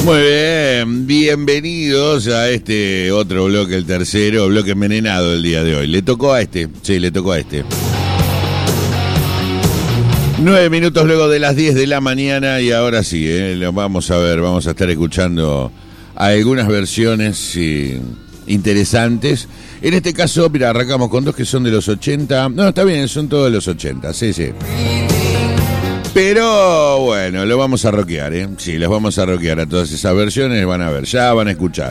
Muy bien, bienvenidos a este otro bloque, el tercero, bloque envenenado del día de hoy. Le tocó a este, sí, le tocó a este. 9 minutos luego de las 10 de la mañana y ahora sí, lo vamos a ver, vamos a estar escuchando algunas versiones interesantes. En este caso, mira, arrancamos con dos que son de los 80. No, está bien, son todos de los 80, sí, sí. Pero bueno, lo vamos a rockear, ¿eh? Sí, los vamos a rockear a todas esas versiones, van a ver, ya van a escuchar.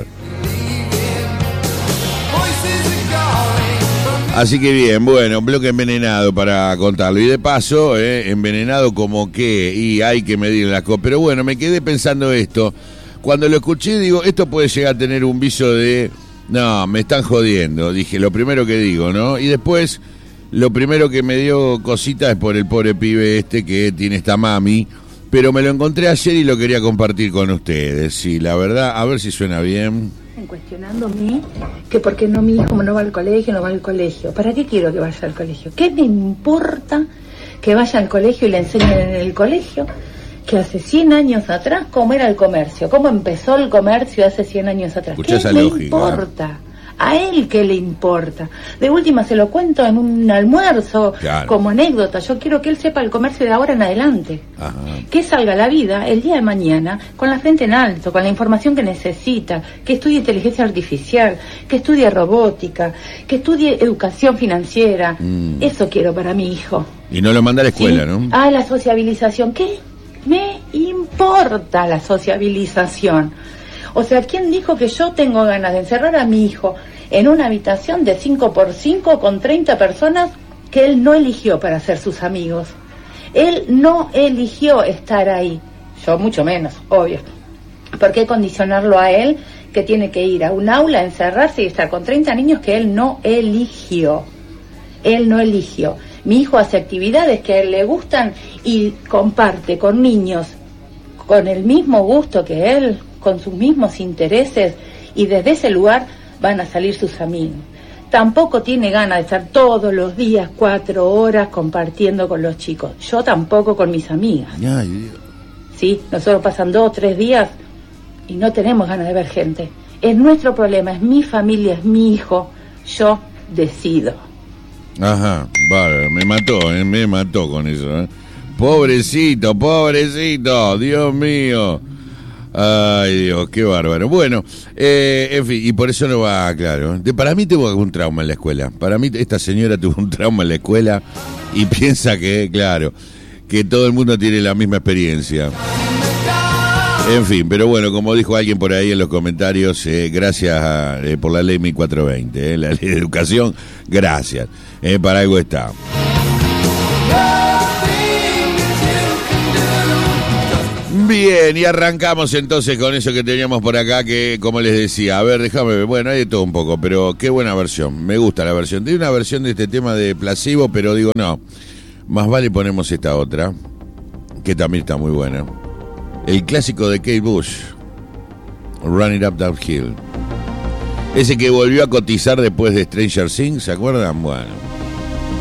Así que bien, bueno, bloque envenenado para contarlo. Y de paso, envenenado como que, y hay que medir las cosas. Pero bueno, me quedé pensando esto. Cuando lo escuché, digo, esto puede llegar a tener un viso de, no, me están jodiendo. Dije, lo primero que digo, ¿no? Y después, lo primero que me dio cosita es por el pobre pibe este que tiene esta mami. Pero me lo encontré ayer y lo quería compartir con ustedes. Sí, la verdad, a ver si suena bien. Cuestionándome que por qué no mi hijo no va al colegio, no va al colegio. ¿Para qué quiero que vaya al colegio? ¿Qué me importa que vaya al colegio y le enseñen en el colegio que hace 100 años atrás cómo era el comercio? ¿Cómo empezó el comercio hace 100 años atrás? Escuchá esa ¿Qué lógica? Me importa? ¿A él qué le importa? De última se lo cuento en un almuerzo, claro, como anécdota. Yo quiero que él sepa el comercio de ahora en adelante. Ajá. Que salga a la vida el día de mañana con la frente en alto, con la información que necesita, que estudie inteligencia artificial, que estudie robótica, que estudie educación financiera. Eso quiero para mi hijo. Y no lo manda a la escuela, ¿sí? ¿No? Ah, la sociabilización. ¿Qué me importa la sociabilización? O sea, ¿quién dijo que yo tengo ganas de encerrar a mi hijo en una habitación de 5x5 con 30 personas que él no eligió para ser sus amigos? Él no eligió estar ahí. Yo mucho menos, obvio. ¿Por qué condicionarlo a él que tiene que ir a un aula, encerrarse y estar con 30 niños que él no eligió? Él no eligió. Mi hijo hace actividades que a él le gustan y comparte con niños con el mismo gusto que él, con sus mismos intereses, y desde ese lugar van a salir sus amigos. Tampoco tiene ganas de estar todos los días 4 horas compartiendo con los chicos. Yo tampoco con mis amigas. Ay, Sí, nosotros pasan 2 o 3 días y no tenemos ganas de ver gente. Es nuestro problema, es mi familia, es mi hijo. Yo decido. Ajá, vale, me mató con eso, Pobrecito, Dios mío. Ay, Dios, qué bárbaro. Bueno, en fin, y por eso no va, claro. Para mí tuvo algún trauma en la escuela. Para mí esta señora tuvo un trauma en la escuela y piensa que, claro, que todo el mundo tiene la misma experiencia. En fin, pero bueno, como dijo alguien por ahí en los comentarios, gracias por la ley 1420, la ley de educación, gracias. Para algo está. Bien, y arrancamos entonces con eso que teníamos por acá, que como les decía, a ver, déjame ver, bueno, hay de todo un poco, pero qué buena versión, me gusta la versión. Tiene una versión de este tema de Placebo, pero digo, no, más vale ponemos esta otra, que también está muy buena. El clásico de Kate Bush, Run It Up That Hill. Ese que volvió a cotizar después de Stranger Things, ¿se acuerdan? Bueno.